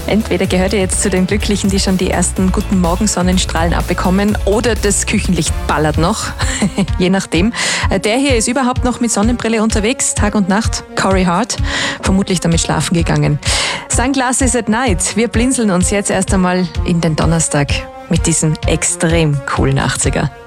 Entweder gehört ihr jetzt zu den Glücklichen, die schon die ersten guten Morgensonnenstrahlen abbekommen, oder das Küchenlicht ballert noch, je nachdem. Der hier ist überhaupt noch mit Sonnenbrille unterwegs, Tag und Nacht. Corey Hart, vermutlich damit schlafen gegangen. Sunglasses at Night. Wir blinzeln uns jetzt erst einmal in den Donnerstag mit diesem extrem coolen 80er.